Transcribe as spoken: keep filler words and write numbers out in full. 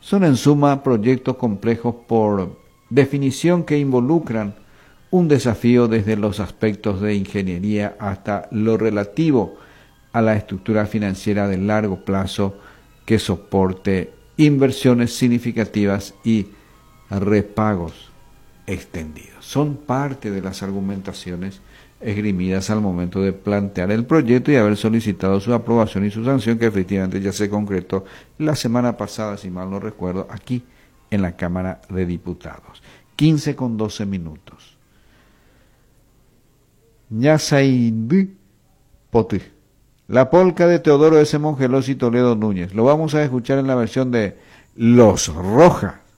Son en suma proyectos complejos por definición que involucran un desafío desde los aspectos de ingeniería hasta lo relativo a la estructura financiera de largo plazo que soporte inversiones significativas y repagos extendidos. Son parte de las argumentaciones esgrimidas al momento de plantear el proyecto y haber solicitado su aprobación y su sanción, que efectivamente ya se concretó la semana pasada, si mal no recuerdo, aquí en la Cámara de Diputados. quince con doce minutos. Ñasaindí Poti. La polca de Teodoro S. Mongelos y Toledo Núñez. Lo vamos a escuchar en la versión de Los Rojas.